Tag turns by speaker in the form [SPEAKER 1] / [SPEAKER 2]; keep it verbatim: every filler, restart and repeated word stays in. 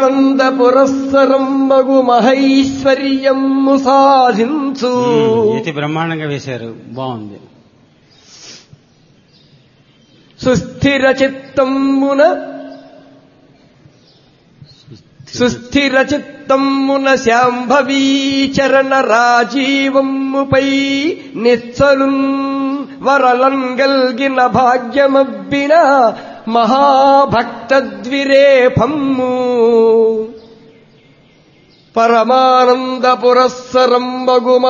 [SPEAKER 1] పరమానంద పురస్సరంబగు మహైశ్వర్యము సాధించు.
[SPEAKER 2] ఇది బ్రహ్మాండంగా వేశారు, బాగుంది.
[SPEAKER 1] సుస్థిర చిత్తమున సుస్థిర చిత్తమున శాంభవీ చరణ రాజీవముపై నిశ్చలు వరలం గల్గిన భాగ్యమబ్బిన మహాభక్తద్విరేఫమ్ము. పరమానంద పురస్సరంబగు